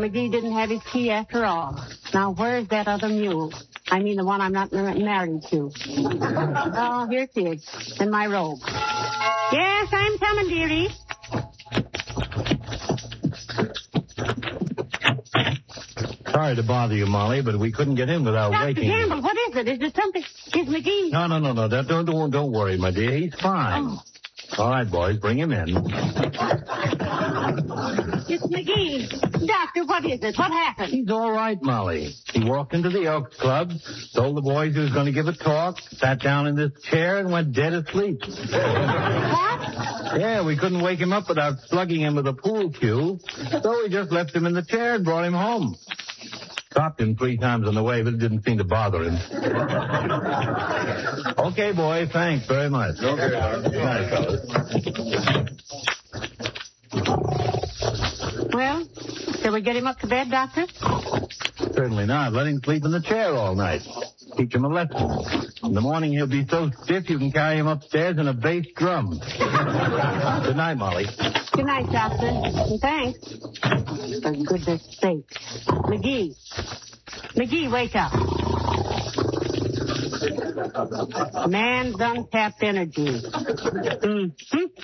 McGee didn't have his key after all. Now, where's that other mule? I mean the one I'm not married to. Oh, here it is, in my robe. Yes, I'm coming, dearie. Sorry to bother you, Molly, but we couldn't get in without waking you. Dr. Gamble, what is it? Is there something? Is McGee? No. Don't worry, my dear. He's fine. Oh. All right, boys, bring him in. It's McGee. Doctor, what is it? What happened? He's all right, Molly. He walked into the Elks Club, told the boys he was going to give a talk, sat down in this chair, and went dead asleep. What? Yeah, we couldn't wake him up without slugging him with a pool cue, so we just left him in the chair and brought him home. Stopped him 3 times on the way, but it didn't seem to bother him. Okay, boy, thanks very much. Okay. Good night, fellas. Well, shall we get him up to bed, Doctor? Certainly not. Let him sleep in the chair all night. Teach him a lesson. In the morning, he'll be so stiff you can carry him upstairs in a bass drum. Good night, Molly. Good night, Doctor. And thanks. For goodness sake. McGee, wake up. Man's untapped energy.